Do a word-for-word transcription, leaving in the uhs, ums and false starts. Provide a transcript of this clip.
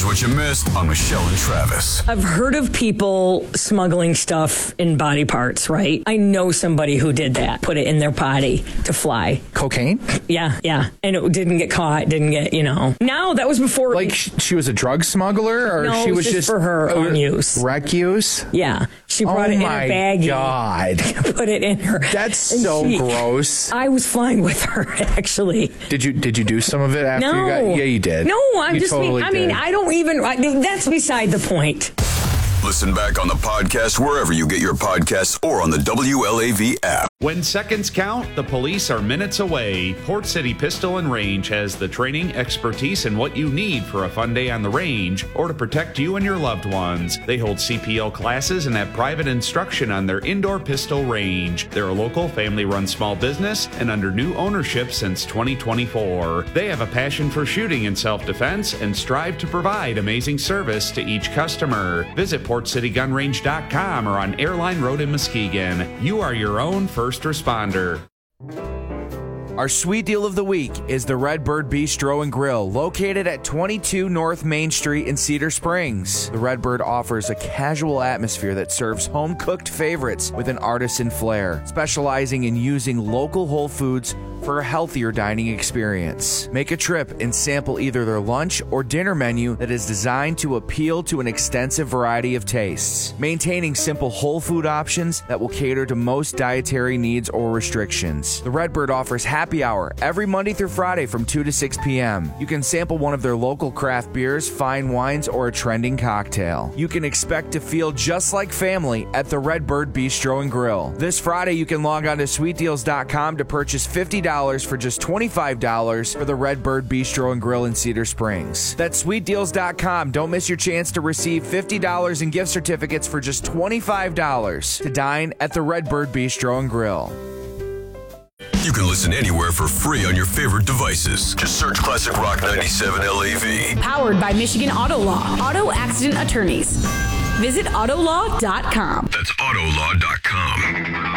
Here's what you missed on Michelle and Travis. I've heard of people smuggling stuff in body parts, right? I know somebody who did that, put it in their body to fly. Cocaine? Yeah, yeah. And it didn't get caught, didn't get, you know. Now, that was before. Like sh- she was a drug smuggler? Or no, she was just, just for her uh, own use. Rec use? Yeah. She brought oh it in a my baggie. God. Put it in her. That's and so she, gross. I was fine with her, actually. Did you did you do some of it after no. you got? Yeah, you did. No, I'm you just totally being, I mean, did. I don't even, I, that's beside the point. Listen back on the podcast wherever you get your podcasts or on the W L A V app. When seconds count, the police are minutes away. Port City Pistol and Range has the training, expertise, and what you need for a fun day on the range or to protect you and your loved ones. They hold C P L classes and have private instruction on their indoor pistol range. They're a local family-run small business and under new ownership since twenty twenty-four. They have a passion for shooting and self-defense and strive to provide amazing service to each customer. Visit port city gun range dot com or on Airline Road in Muskegon. You are your own first responder. Our sweet deal of the week is the Redbird Bistro and Grill, located at twenty-two North Main Street in Cedar Springs. The Redbird offers a casual atmosphere that serves home-cooked favorites with an artisan flair, specializing in using local whole foods for a healthier dining experience. Make a trip and sample either their lunch or dinner menu that is designed to appeal to an extensive variety of tastes, maintaining simple whole food options that will cater to most dietary needs or restrictions. The Redbird offers happy hour every Monday through Friday from two to six p.m. You can sample one of their local craft beers, fine wines, or a trending cocktail. You can expect to feel just like family at the Redbird Bistro and Grill. This Friday, you can log on to sweet deals dot com to purchase fifty dollars for just twenty-five dollars for the Redbird Bistro and Grill in Cedar Springs. That's sweet deals dot com. Don't miss your chance to receive fifty dollars in gift certificates for just twenty-five dollars to dine at the Redbird Bistro and Grill. You can listen anywhere for free on your favorite devices. Just search Classic Rock ninety-seven L A V. Powered by Michigan Auto Law. Auto accident attorneys. Visit auto law dot com. That's auto law dot com.